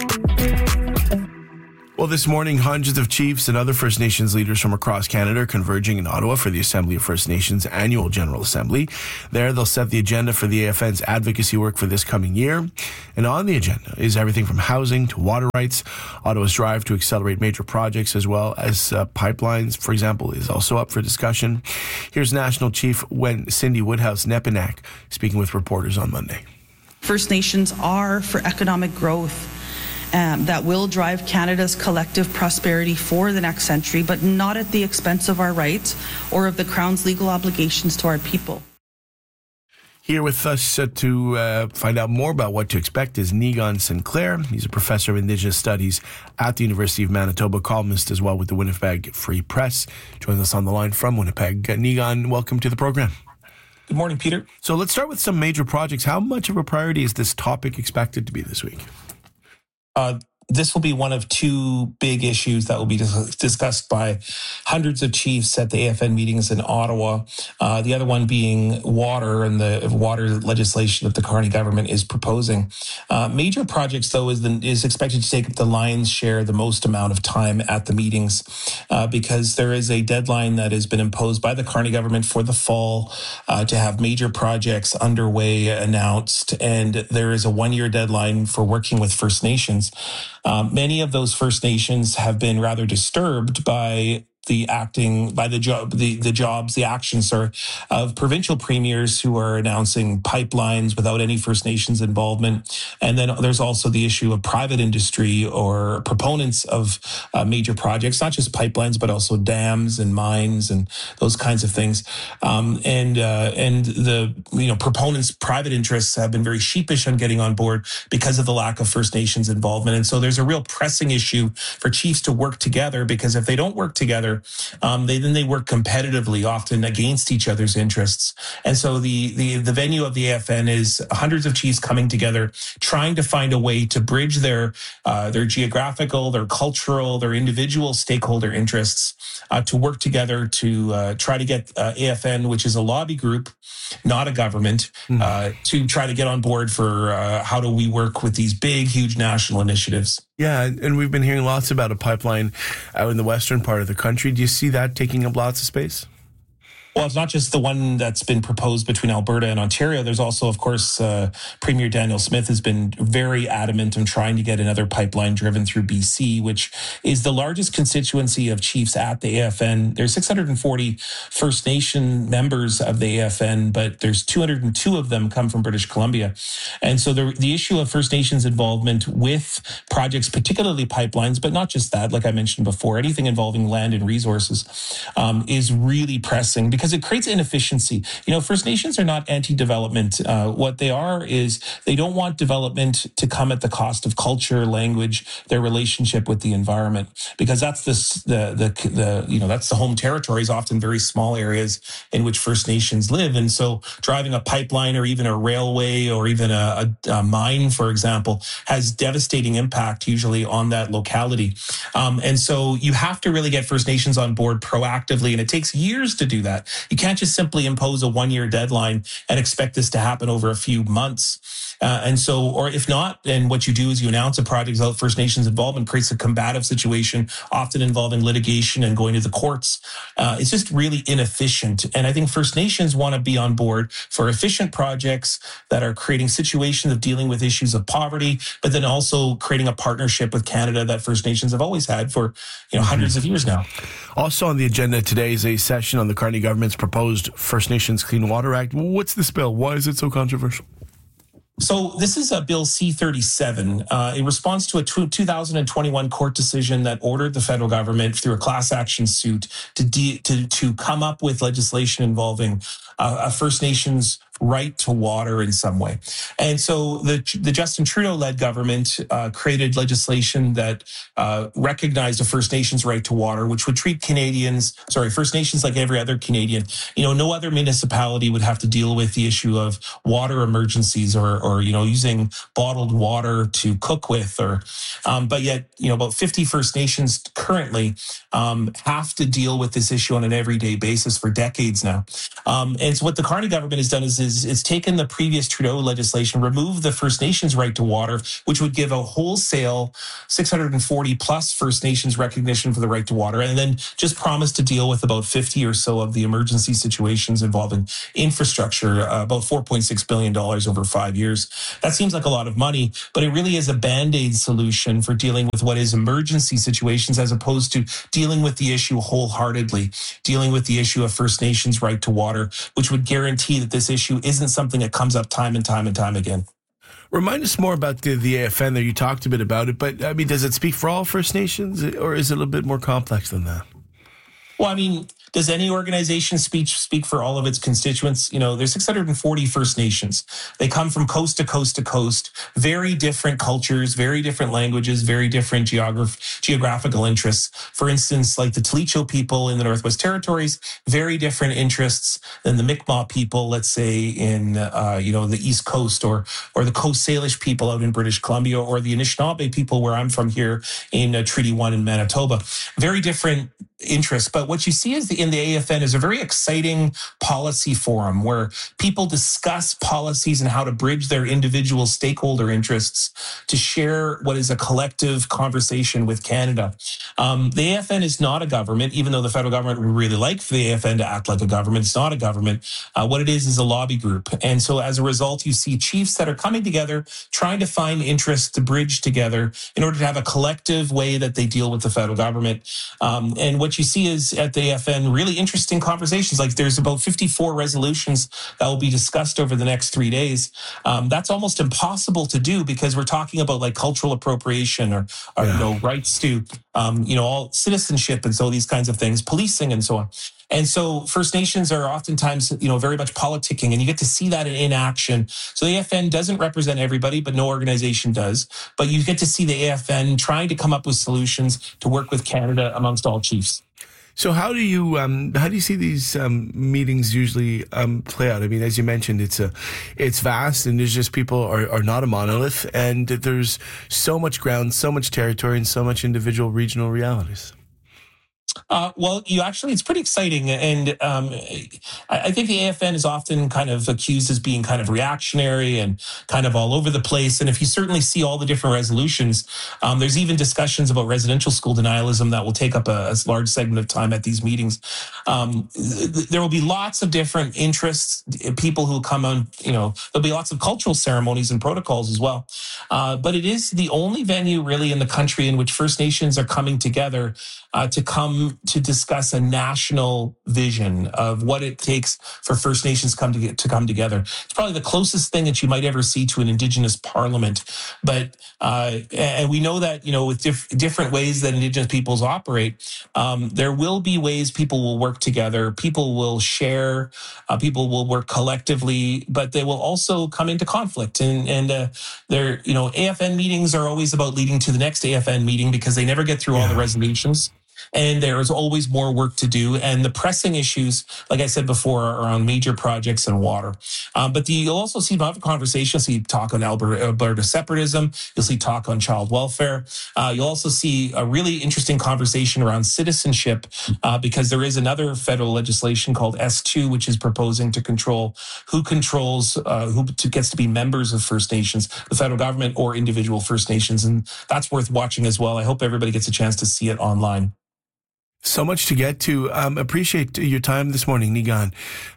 Well, this morning, hundreds of chiefs and other First Nations leaders from across Canada are converging in Ottawa for the Assembly of First Nations Annual General Assembly. There, they'll set the agenda for the AFN's advocacy work for this coming year. And on the agenda is everything from housing to water rights. Ottawa's drive to accelerate major projects as well as pipelines, for example, is also up for discussion. Here's National Chief Cindy Woodhouse-Nepinak speaking with reporters on Monday. First Nations are for economic growth. That will drive Canada's collective prosperity for the next century, but not at the expense of our rights or of the Crown's legal obligations to our people. Here with us to find out more about what to expect is Niigaan Sinclair. He's a professor of Indigenous Studies at the University of Manitoba, columnist as well with the Winnipeg Free Press. Joins us on the line from Winnipeg. Niigaan, welcome to the program. Good morning, Peter. So let's start with some major projects. How much of a priority is this topic expected to be this week? This will be one of two big issues that will be discussed by hundreds of chiefs at the AFN meetings in Ottawa. The other one being water and the water legislation that the Carney government is proposing. Major projects, though, is expected to take up the lion's share, the most amount of time at the meetings, because there is a deadline that has been imposed by the Carney government for the fall to have major projects underway announced, and there is a one-year deadline for working with First Nations. Many of those First Nations have been rather disturbed by the actions of provincial premiers who are announcing pipelines without any First Nations involvement. And then there's also the issue of private industry or proponents of major projects, not just pipelines, but also dams and mines and those kinds of things. And the proponents, private interests have been very sheepish on getting on board because of the lack of First Nations involvement. And so there's a real pressing issue for chiefs to work together, because if they don't work together, they work competitively, often against each other's interests. And so the venue of the AFN is hundreds of chiefs coming together, trying to find a way to bridge their geographical, their cultural, their individual stakeholder interests to work together to try to get AFN, which is a lobby group, not a government, to try to get on board for how do we work with these big, huge national initiatives. Yeah, and we've been hearing lots about a pipeline out in the western part of the country. Do you see that taking up lots of space? Well, it's not just the one that's been proposed between Alberta and Ontario. There's also, of course, Premier Daniel Smith has been very adamant on trying to get another pipeline driven through BC, which is the largest constituency of chiefs at the AFN. There's 640 First Nation members of the AFN, but there's 202 of them come from British Columbia. And so the issue of First Nations involvement with projects, particularly pipelines, but not just that, like I mentioned before, anything involving land and resources is really pressing, because it creates inefficiency. First Nations are not anti-development. What they are is they don't want development to come at the cost of culture, language, their relationship with the environment, because that's that's the home territories, often very small areas in which First Nations live. And so driving a pipeline or even a railway or even a mine, for example, has devastating impact usually on that locality. And so you have to really get First Nations on board proactively, and it takes years to do that. You can't just simply impose a one-year deadline and expect this to happen over a few months. Or if not, then what you do is you announce a project without First Nations involvement, creates a combative situation, often involving litigation and going to the courts. It's just really inefficient. And I think First Nations want to be on board for efficient projects that are creating situations of dealing with issues of poverty, but then also creating a partnership with Canada that First Nations have always had for hundreds of years now. Also on the agenda today is a session on the Carney government's proposed First Nations Clean Water Act. What's this bill? Why is it so controversial? So this is a Bill C-37 in response to a 2021 court decision that ordered the federal government through a class action suit to come up with legislation involving a First Nations right to water in some way. And so the Justin Trudeau-led government created legislation that recognized a First Nations right to water, which would treat First Nations like every other Canadian. No other municipality would have to deal with the issue of water emergencies or using bottled water to cook with or But yet, about 50 First Nations currently have to deal with this issue on an everyday basis for decades now. And so what the Carney government has done is taken the previous Trudeau legislation, removed the First Nations right to water, which would give a wholesale 640 plus First Nations recognition for the right to water, and then just promised to deal with about 50 or so of the emergency situations involving infrastructure, about $4.6 billion over 5 years. That seems like a lot of money, but it really is a Band-Aid solution for dealing with what is emergency situations, as opposed to dealing with the issue wholeheartedly, dealing with the issue of First Nations right to water, which would guarantee that this issue isn't something that comes up time and time and time again. Remind us more about the AFN there. You talked a bit about it, but I mean, does it speak for all First Nations, or is it a little bit more complex than that? Well, I mean, does any organization speak for all of its constituents? There's 640 First Nations. They come from coast to coast to coast, very different cultures, very different languages, very different geographical interests. For instance, like the Tlicho people in the Northwest Territories, very different interests than the Mi'kmaq people, let's say in the East Coast, or the Coast Salish people out in British Columbia, or the Anishinaabe people where I'm from here in Treaty 1 in Manitoba. Very different interests. But what you see is in the AFN is a very exciting policy forum where people discuss policies and how to bridge their individual stakeholder interests to share what is a collective conversation with Canada. The AFN is not a government, even though the federal government would really like for the AFN to act like a government. It's not a government. What it is a lobby group. And so as a result, you see chiefs that are coming together, trying to find interests to bridge together in order to have a collective way that they deal with the federal government. And what you see is at the AFN really interesting conversations. Like there's about 54 resolutions that will be discussed over the next 3 days. That's almost impossible to do because we're talking about like cultural appropriation or rights to all citizenship and so these kinds of things, policing and so on. And so First Nations are oftentimes, very much politicking, and you get to see that in action. So the AFN doesn't represent everybody, but no organization does. But you get to see the AFN trying to come up with solutions to work with Canada amongst all chiefs. So how do you see these meetings usually play out? I mean, as you mentioned, it's vast, and there's just people are not a monolith, and there's so much ground, so much territory, and so much individual regional realities. It's pretty exciting. And I think the AFN is often kind of accused as being kind of reactionary and kind of all over the place. And if you certainly see all the different resolutions, there's even discussions about residential school denialism that will take up a large segment of time at these meetings. There will be lots of different interests, people who come on, there'll be lots of cultural ceremonies and protocols as well. But it is the only venue really in the country in which First Nations are coming together to discuss a national vision of what it takes for First Nations to come together. It's probably the closest thing that you might ever see to an Indigenous parliament. But and we know that with different ways that Indigenous peoples operate, there will be ways people will work together, people will share, people will work collectively, but they will also come into conflict. And AFN meetings are always about leading to the next AFN meeting because they never get through all the resolutions. And there is always more work to do. And the pressing issues, like I said before, are around major projects and water. But you'll also see a lot of conversations. So you talk on Alberta separatism. You'll see talk on child welfare. You'll also see a really interesting conversation around citizenship because there is another federal legislation called S2, which is proposing to control who gets to be members of First Nations, the federal government or individual First Nations. And that's worth watching as well. I hope everybody gets a chance to see it online. So much to get to. Appreciate your time this morning, Niigaan.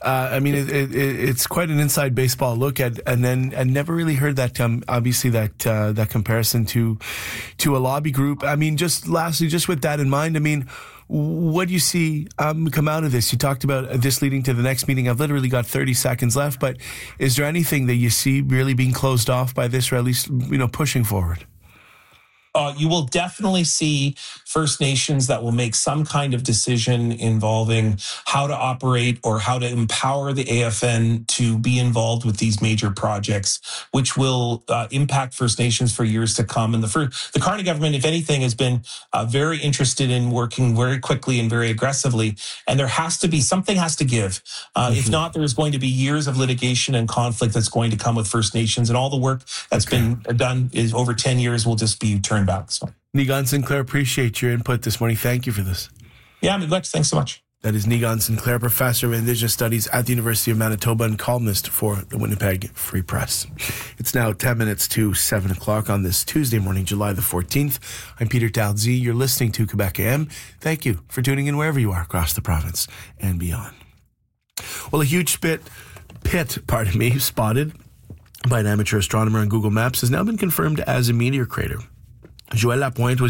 It's quite an inside baseball look at, and never really heard that. Obviously, that comparison to a lobby group. I mean, just lastly, just with that in mind, I mean, what do you see come out of this? You talked about this leading to the next meeting. I've literally got 30 seconds left, but is there anything that you see really being closed off by this, or at least pushing forward? You will definitely see First Nations that will make some kind of decision involving how to operate or how to empower the AFN to be involved with these major projects, which will impact First Nations for years to come. And the Carney government, if anything, has been very interested in working very quickly and very aggressively. And something has to give. If not, there's going to be years of litigation and conflict that's going to come with First Nations. And all the work that's been done is over 10 years will just be turned turn back. So, Niigaan Sinclair, appreciate your input this morning. Thank you for this. yeah, Midwest, thanks so much. That is Niigaan Sinclair, professor of Indigenous Studies at the University of Manitoba and columnist for the Winnipeg Free Press. It's now 10 minutes to 7 o'clock on this Tuesday morning, July the 14th. I'm Peter Taldzee. You're listening to Quebec AM. Thank you for tuning in wherever you are across the province and beyond. Well, a huge pit spotted by an amateur astronomer on Google Maps has now been confirmed as a meteor crater. Joël Lapointe was